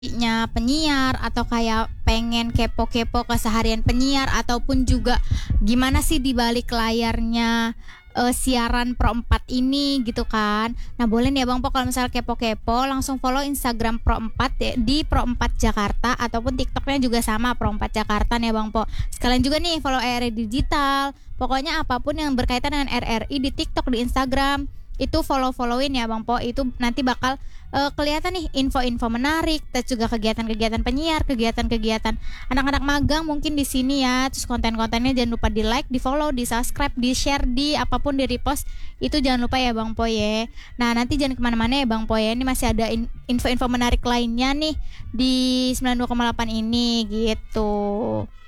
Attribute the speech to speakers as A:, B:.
A: nya penyiar atau kayak pengen kepo-kepo keseharian penyiar ataupun juga gimana sih di balik layarnya siaran Pro 4 ini gitu kan. Nah, boleh nih ya Bang Po kalau misalnya kepo-kepo langsung follow Instagram Pro 4 ya, di Pro 4 Jakarta ataupun TikToknya juga sama Pro 4 Jakarta nih ya Bang Po. Sekalian juga nih follow RRI Digital. Pokoknya apapun yang berkaitan dengan RRI di TikTok, di Instagram itu follow-followin ya Bang Po. Itu nanti bakal kelihatan nih info-info menarik, terus juga kegiatan-kegiatan penyiar, kegiatan-kegiatan anak-anak magang mungkin di sini ya. Terus konten-kontennya jangan lupa di like, di follow, di subscribe, di share, di apapun di repost itu jangan lupa ya Bang Po ya. Nah nanti jangan kemana-mana ya Bang Po ya. Ini masih ada info-info menarik lainnya nih di 92,8 ini gitu.